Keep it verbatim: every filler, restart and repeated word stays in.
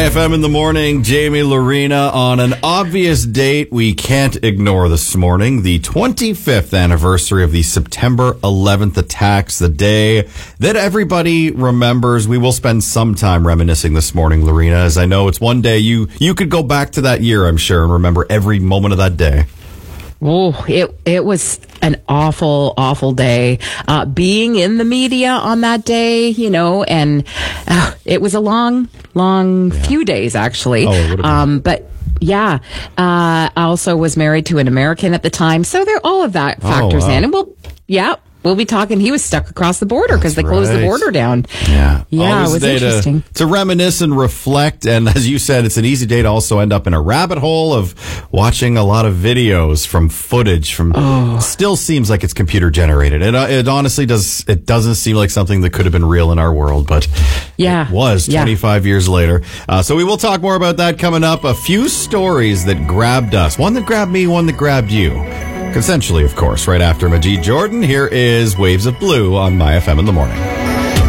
F M in the morning, Jamie Lorena on an obvious date we can't ignore this morning, the twenty-fifth anniversary of the September eleventh attacks, the day that everybody remembers. We will spend some time reminiscing this morning, Lorena, as I know it's one day you, you could go back to that year, I'm sure, and remember every moment of that day. Oh, it it was an awful, awful day. Uh, being in the media on that day, you know, and uh, it was a long, long yeah. few days, actually. Oh, it would have been. Um, but yeah, uh, I also was married to an American at the time, so there all of that factors oh, wow. in. And we'll, yeah. We'll be talking. He was stuck across the border because they closed right. the border down. Yeah. Yeah, Always it was a day interesting. To, to reminisce and reflect. And as you said, it's an easy day to also end up in a rabbit hole of watching a lot of videos from footage from, oh. still seems like it's computer generated. It, uh, it honestly does, it doesn't seem like something that could have been real in our world, but yeah. it was yeah. twenty-five years later. Uh, so we will talk more about that coming up. A few stories that grabbed us. One that grabbed me, one that grabbed you. Consensually, of course, right after Majid Jordan. Here is Waves of Blue on My F M in the morning.